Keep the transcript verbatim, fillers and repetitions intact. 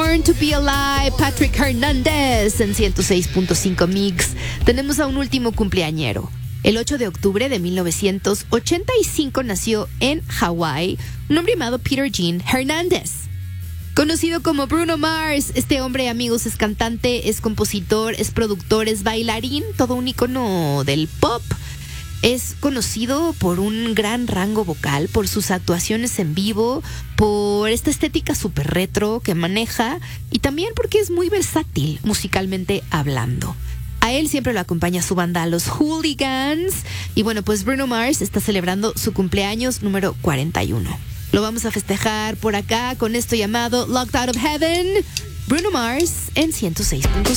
Born to Be Alive, Patrick Hernandez en ciento seis punto cinco Mix. Tenemos a un último cumpleañero. El ocho de octubre de mil novecientos ochenta y cinco nació en Hawái un hombre llamado Peter Gene Hernandez. Conocido como Bruno Mars, este hombre, amigos, es cantante, es compositor, es productor, es bailarín, todo un icono del pop. Es conocido por un gran rango vocal, por sus actuaciones en vivo, por esta estética súper retro que maneja y también porque es muy versátil musicalmente hablando. A él siempre lo acompaña su banda Los Hooligans. Y bueno, pues Bruno Mars está celebrando su cumpleaños número cuarenta y uno. Lo vamos a festejar por acá con esto llamado Locked Out of Heaven. Bruno Mars en ciento seis punto cinco.